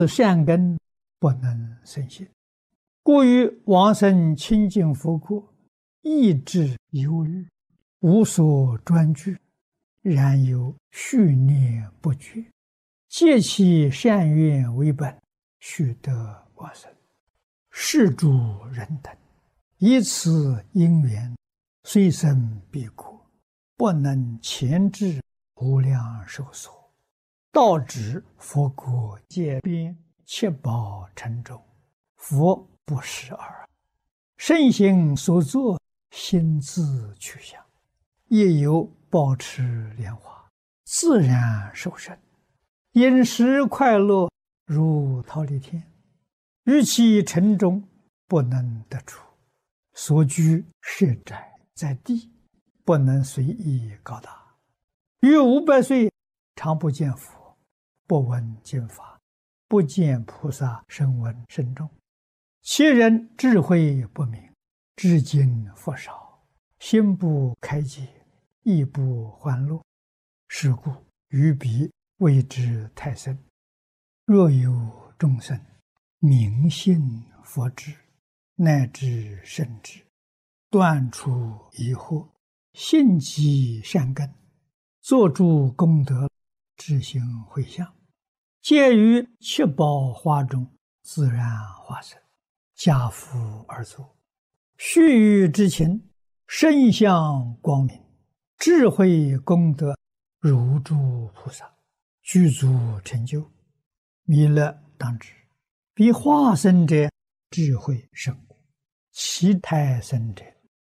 善根不能生信，故于往生清净佛国，意志忧虑，无所专具，然有续念不绝，借其善愿为本，须得往生。是诸人等，以此因缘，虽生彼国，不能前至无量寿所，到指佛国界边，七宝城中，佛不识耳。圣行所作，心自去向，亦有保持莲花，自然受生，饮食快乐，如忉利天。于其城中不能得出，所居设宅在地，不能随意高大。于500岁常不见佛，不闻经法，不见菩萨声闻甚众。其人智慧不明，知经佛少，心不开解，亦不欢乐。是故于彼谓之太深。若有众生明信佛智，乃至圣智，断除疑惑，信积善根，作诸功德，知行回向，皆于七宝花中自然化身，家福而作。须臾之情，身相光明，智慧功德如诸菩萨，具足成就。弥勒当知，彼化身者智慧甚故，其胎生者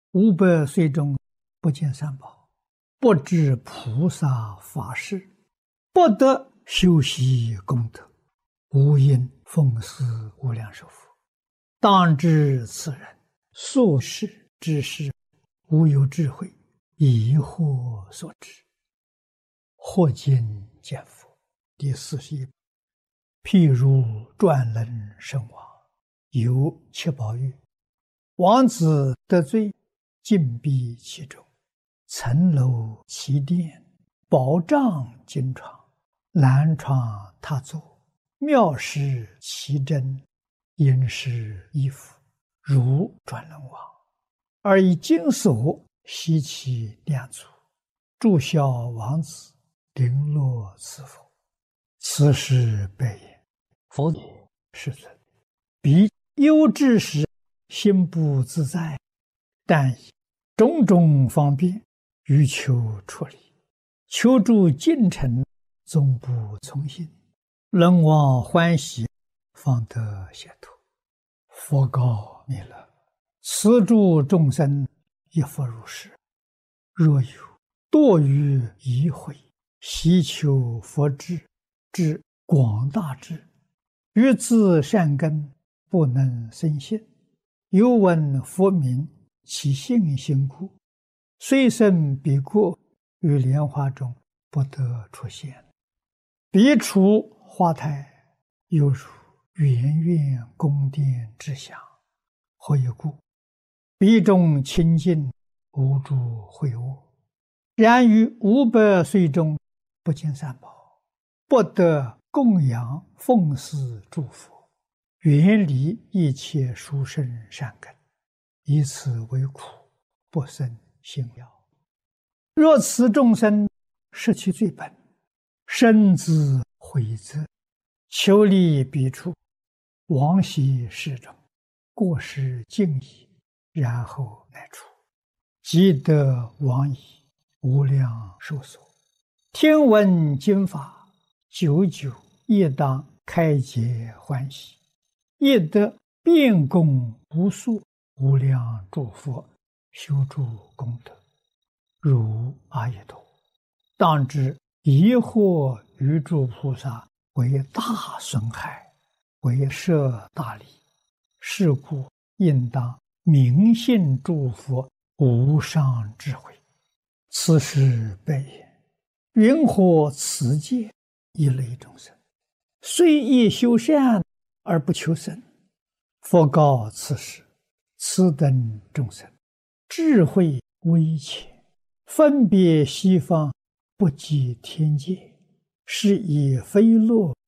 500岁中不见三宝，不知菩萨法事，不得修习功德，无因奉祀无量寿佛。当知此人所事之事，无有智慧，疑惑所致。或今见佛第41。譬如转轮圣王，有七宝玉，王子得罪，禁闭其中，层楼其殿，宝帐金床，蓝床榻座，妙饰其珍，殷实衣服，如转轮王，而以金锁悉其两足，祝孝王子，绫罗赐福。此时白言：佛也，世尊，彼忧之时，心不自在，但以种种方便，欲求出离，求助进程，总不从心，人望欢喜，方得解脱。佛告弥勒：此诸众生亦复如是。若有堕于疑慧，希求佛智之广大智，于自善根不能生信，犹闻佛名，其信心故，虽生彼国，于莲花中不得出现。彼处花台，犹如圆圆宫殿之祥。何以故？彼中清净，无诸秽恶。然于500岁中不见三宝，不得供养奉祀诸佛，远离一切殊胜善根，以此为苦，不生信要。若此众生失其罪本，深自悔责，求离彼处，往昔世中过失尽已，然后乃出，即得往矣，无量寿所。听闻经法，久久亦当开解欢喜，亦得遍供无数无量诸佛，修诸功德，如阿逸多。当知疑惑于诸菩萨为大损害，为摄大利。是故应当明信诸佛无上智慧。此时白言：云何此界一类众生，虽亦修善而不求生？佛告此时：此等众生智慧微浅，分别西方，不及天界，是以非乐